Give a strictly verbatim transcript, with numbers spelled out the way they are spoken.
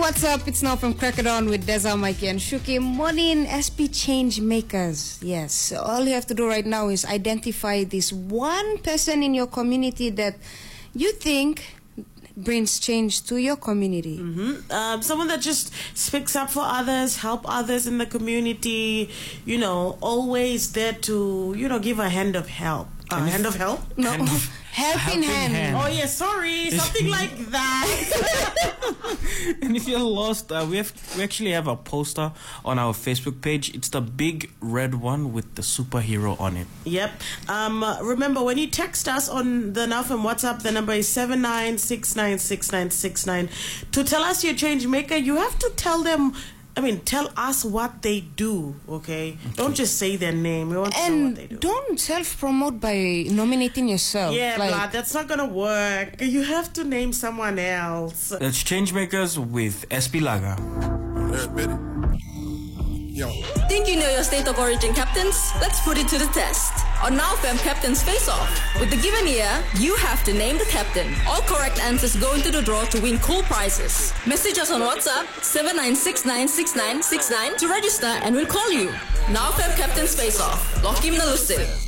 what's up? It's now from Crack It On with Deza, Mikey, and Shuki. Morning, S P change makers. Yes, all you have to do right now is identify this one person in your community that you think brings change to your community. Mm-hmm. Um, someone that just speaks up for others, help others in the community, you know, always there to, you know, give a hand of help. Uh, hand of help? No, Hand of- helping hand. hand. Oh, yeah, sorry. Something like that. And if you're lost, uh, we have we actually have a poster on our Facebook page. It's the big red one with the superhero on it. Yep. Um, uh, remember, when you text us on the Now from WhatsApp, the number is seven nine six nine six nine six nine. To tell us your change maker, you have to tell them, I mean, tell us what they do, okay? okay. Don't just say their name. We want to know what they do. And don't self-promote by nominating yourself. Yeah, like, blood, that's not going to work. You have to name someone else. That's Changemakers with S P Laga. Yo. Think you know your state of origin captains? Let's put it to the test. On Now Fam Captains Face Off. With the given year, you have to name the captain. All correct answers go into the draw to win cool prizes. Message us on WhatsApp seven nine six nine six nine six nine to register and we'll call you. Now Fam Captains Face Off. Lock him the